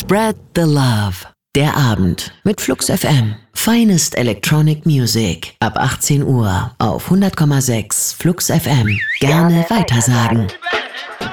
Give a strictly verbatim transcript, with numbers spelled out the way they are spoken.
Spread the Love. Der Abend mit Flux F M. Finest Electronic Music. Ab achtzehn Uhr auf hundert Komma sechs Flux F M. Gerne weitersagen.